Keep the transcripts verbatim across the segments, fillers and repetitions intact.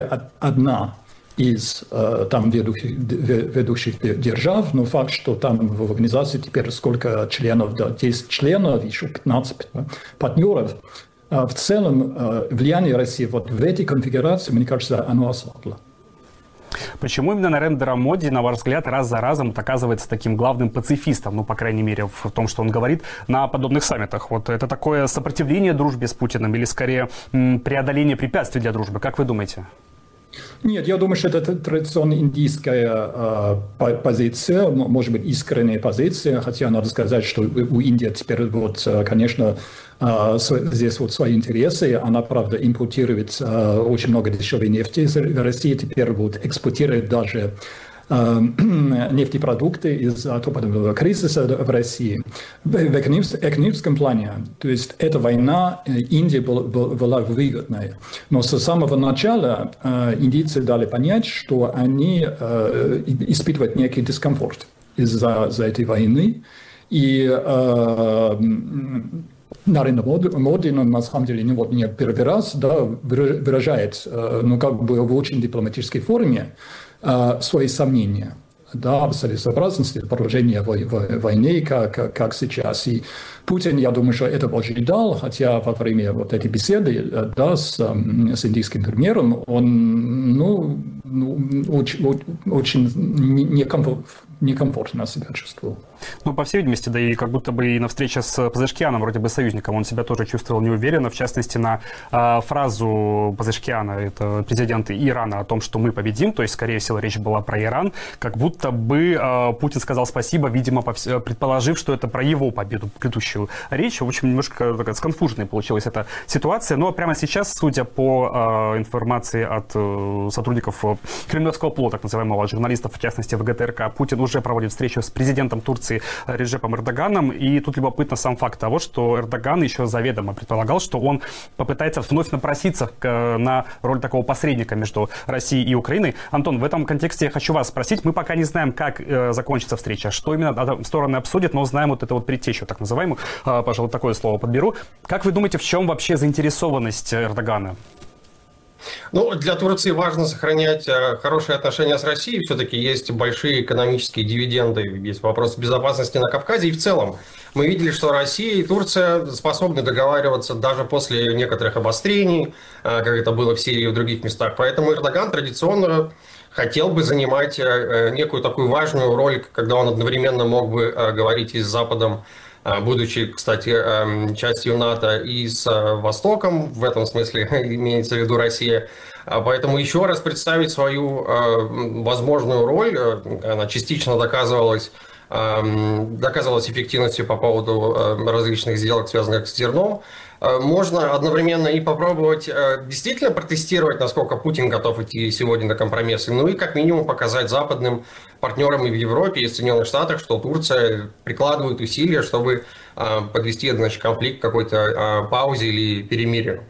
одна из э, там ведущих, ведущих держав, но факт, что там в организации теперь сколько членов, да, десять членов, еще пятнадцать партнеров, э, в целом э, влияние России вот в этой конфигурации, мне кажется, оно ослабло. Почему именно Нарендра Моди, на ваш взгляд, раз за разом оказывается таким главным пацифистом, ну, по крайней мере, в том, что он говорит на подобных саммитах? Вот это такое сопротивление дружбе с Путиным или, скорее, преодоление препятствий для дружбы? Как вы думаете? Нет, я думаю, что это традиционно индийская э, позиция, может быть, искренняя позиция, хотя надо сказать, что у Индии теперь, вот, конечно, э, здесь вот свои интересы. Она, правда, импортирует э, очень много дешевой нефти из России, теперь вот экспортирует даже нефтепродукты из-за топливного кризиса в России. В экономическом плане, то есть эта война Индии была выгодная. Но с самого начала индийцы дали понять, что они испытывают некий дискомфорт из-за этой войны. И Нарендра Моди, ну, на самом деле, не, вот, не первый раз, да, выражает, ну, как бы в очень дипломатической форме, свои сомнения, да, в целесообразности продолжения войны, как, как сейчас. И Путин, я думаю, что этого ожидал, хотя во время вот этой беседы, да, с, с индийским премьером он, ну, ну очень, очень некомфортно, некомфортно себя чувствовал. Ну, по всей видимости, да и как будто бы и на встрече с Пазешкианом, вроде бы союзником, он себя тоже чувствовал неуверенно. В частности, на э, фразу Пазешкиана, это президента Ирана, о том, что мы победим, то есть, скорее всего, речь была про Иран, как будто бы э, Путин сказал спасибо, видимо, предположив, что это про его победу, предыдущую речь. В общем, немножко такая сконфуженная получилась эта ситуация. Но прямо сейчас, судя по э, информации от э, сотрудников Кремлевского ПЛО, так называемого, журналистов, в частности, в ГТРК, Путин уже проводит встречу с президентом Турции Реджепом Эрдоганом. И тут любопытно сам факт того, что Эрдоган еще заведомо предполагал, что он попытается вновь напроситься на роль такого посредника между Россией и Украиной. Антон, в этом контексте я хочу вас спросить. Мы пока не знаем, как э, закончится встреча, что именно стороны обсудят, но знаем вот эту вот предтечу, так называемую. Э, пожалуй, такое слово подберу. Как вы думаете, в чем вообще заинтересованность Эрдогана? Ну, для Турции важно сохранять хорошие отношения с Россией. Все-таки есть большие экономические дивиденды, есть вопрос безопасности на Кавказе. И в целом мы видели, что Россия и Турция способны договариваться даже после некоторых обострений, как это было в Сирии и в других местах. Поэтому Эрдоган традиционно хотел бы занимать некую такую важную роль, когда он одновременно мог бы говорить и с Западом, будучи, кстати, частью НАТО, и с Востоком, в этом смысле имеется в виду Россия. Поэтому еще раз представить свою возможную роль, она частично доказывалась, доказывалась эффективностью по поводу различных сделок, связанных с зерном. Можно одновременно и попробовать действительно протестировать, насколько Путин готов идти сегодня на компромиссы, ну и как минимум показать западным партнерам и в Европе, и в Соединенных Штатах, что Турция прикладывает усилия, чтобы подвести, значит, конфликт к какой-то паузе или перемирию.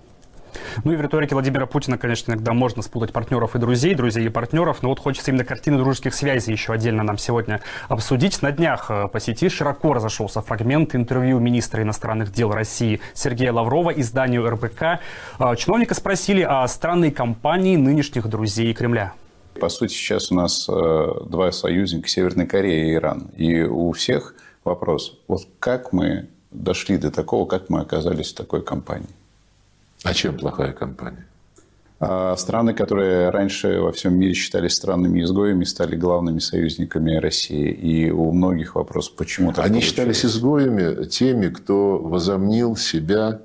Ну и в риторике Владимира Путина, конечно, иногда можно спутать партнеров и друзей, друзей и партнеров, но вот хочется именно картины дружеских связей еще отдельно нам сегодня обсудить. На днях по сети широко разошелся фрагмент интервью министра иностранных дел России Сергея Лаврова изданию эр бэ ка. Чиновника спросили о странной кампании нынешних друзей Кремля. По сути, сейчас у нас два союзника, Северная Корея и Иран. И у всех вопрос, вот как мы дошли до такого, как мы оказались в такой кампании? А чем плохая кампания? Страны, которые раньше во всем мире считались странными изгоями, стали главными союзниками России. И у многих вопрос, почему так Они получилось? считались изгоями теми, кто возомнил себя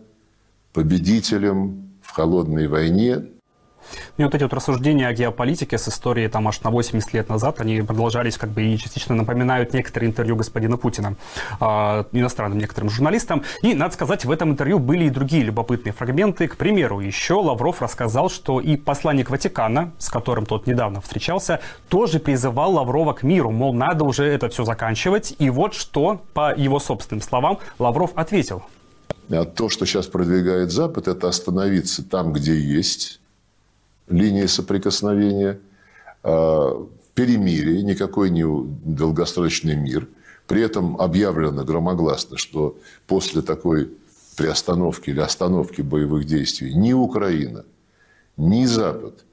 победителем в холодной войне. И вот эти вот рассуждения о геополитике с историей там аж на восемьдесят лет назад, они продолжались как бы и частично напоминают некоторые интервью господина Путина э, иностранным некоторым журналистам. И, надо сказать, в этом интервью были и другие любопытные фрагменты. К примеру, еще Лавров рассказал, что и посланник Ватикана, с которым тот недавно встречался, тоже призывал Лаврова к миру, мол, надо уже это все заканчивать. И вот что, по его собственным словам, Лавров ответил. А то, что сейчас продвигает Запад, это остановиться там, где есть линии соприкосновения, перемирие, никакой не долгосрочный мир. При этом объявлено громогласно, что после такой приостановки или остановки боевых действий ни Украина, ни Запад